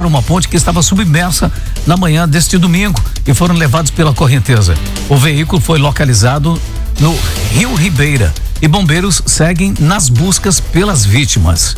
uma ponte que estava submersa na manhã deste domingo e foram levados pela correnteza. O veículo foi localizado no Rio Ribeira e bombeiros seguem nas buscas pelas vítimas.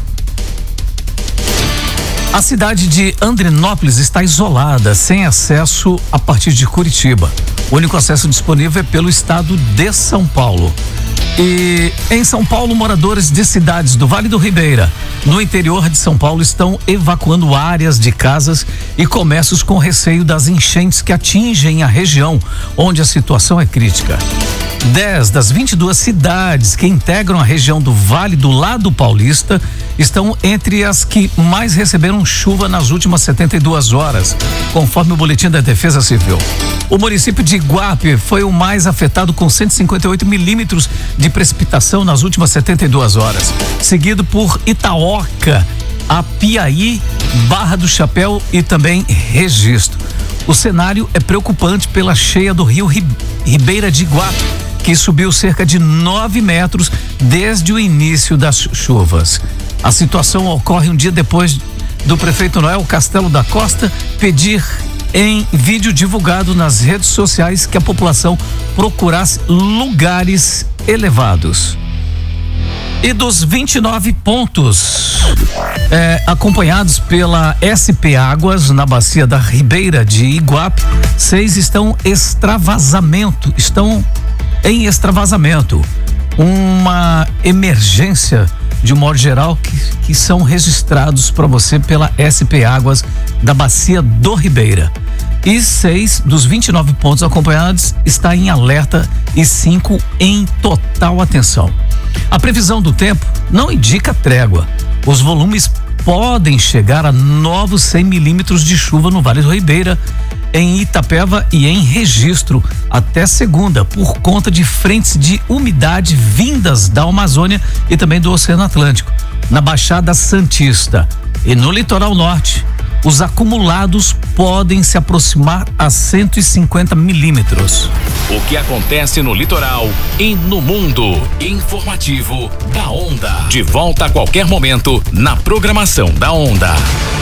A cidade de Andrinópolis está isolada, sem acesso a partir de Curitiba. O único acesso disponível é pelo estado de São Paulo. E em São Paulo, moradores de cidades do Vale do Ribeira, no interior de São Paulo, estão evacuando áreas de casas e comércios com receio das enchentes que atingem a região, onde a situação é crítica. 10 das 22 cidades que integram a região do Vale do Lado Paulista estão entre as que mais receberam chuva nas últimas 72 horas, conforme o boletim da Defesa Civil. O município de Iguape foi o mais afetado, com 158 milímetros de precipitação nas últimas 72 horas, seguido por Itaoca, Apiaí, Barra do Chapéu e também Registro. O cenário é preocupante pela cheia do rio Ribeira de Iguape, que subiu cerca de 9 metros desde o início das chuvas. A situação ocorre um dia depois do prefeito Noel Castelo da Costa pedir em vídeo divulgado nas redes sociais que a população procurasse lugares elevados. E dos 29 pontos acompanhados pela SP Águas na bacia da Ribeira de Iguape, 6 estão em extravasamento. Uma emergência, de um modo geral, que são registrados para você pela SP Águas da bacia do Ribeira. E 6 dos 29 pontos acompanhados está em alerta e 5 em total atenção. A previsão do tempo não indica trégua. Os volumes podem chegar a novos 100 milímetros de chuva no Vale do Ribeira, em Itapeva e em Registro até segunda, por conta de frentes de umidade vindas da Amazônia e também do Oceano Atlântico. Na Baixada Santista e no litoral norte, os acumulados podem se aproximar a 150 milímetros. O que acontece no litoral e no mundo. Informativo da Onda. De volta a qualquer momento na programação da Onda.